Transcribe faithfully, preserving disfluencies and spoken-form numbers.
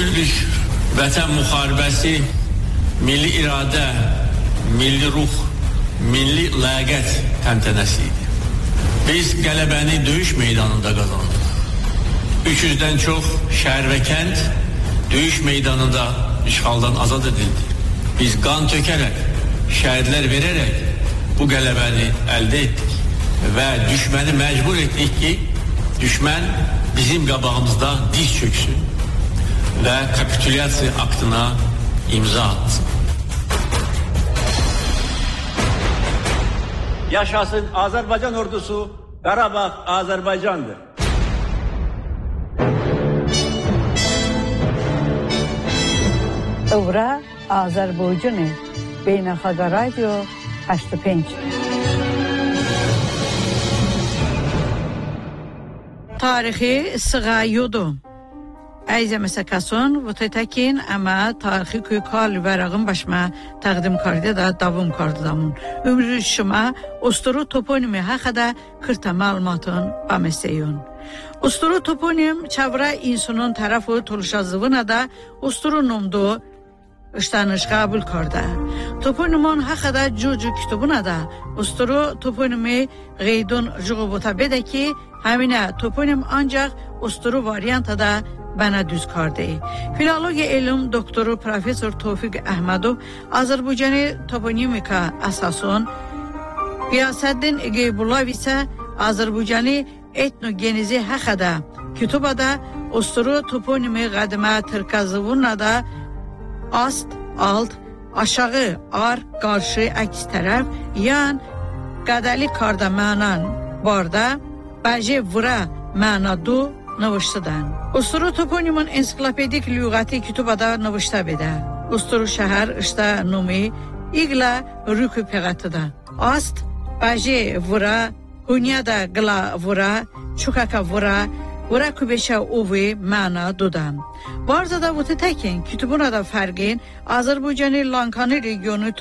günlük Vətən müharibəsi milli iradə, milli ruh, milli ləyaqət təntənəsi idi. Biz qələbəni döyüş meydanında qazandıq. üç yüzdən çox şəhər və kənd döyüş meydanında işğaldan azad edildi. Biz qan tökərək, şəhidlər verərək bu qələbəni əldə etdik və düşməni məcbur etdik ki, düşmən bizim qabağımızda diz çöksün və kapitulyasiya aktına imza atsın. Yaşasın Azərbaycan ordusu, Qarabağ Azərbaycandır. Evra Azərbaycanı Beynəlxalq Radio هشتاد و پنج. Tarixi Sığayudu. Əzəməsə kəsun və tətəkin əmə tarixi köykal vərəğin başma təqdim kardı da davam kardıdamın. Ömrü şuma Osturu toponimi haqqında kırta məlumatın bəməsəyun. Osturu toponim çavra insanın tərəfi tuluşazıvına da Osturu nomdu اشتانش قبول کرده. توپونیمون حقیقت جوجو کتابونه ده. استرو توپونیمی غیدون جوبوتا بده که همینه توپونیم آنجا استرو واریانت ده بنا دوز کرده. فیلولوژ علم دکتر پروفسور توفیق احمدو آذربایجانی توپونیمی که اساسون بیاسدین گیبولاویسه آذربایجانی etnogenezi حقیقت کتابه ده استرو توپونیمی قدمه ترکزونه ده Ast, alt, aşağı, ar, qarşı, əks tərəf, yan, qədəli karda mənan barda, bəci vura mənadu navıştıdan. Usturu toponimun ensiklopedik lüğəti kütubada navışta bedə. Usturu şəhər işdə numi, iqla rükü pəğatıda. Ast, bəci vura, hunyada qla vura, çukaka vura, Ora kübeşe ovi mana dodam. Varza da vutu tekin, kütübuna da fergin, Azerbaycan'ı Lankani regionu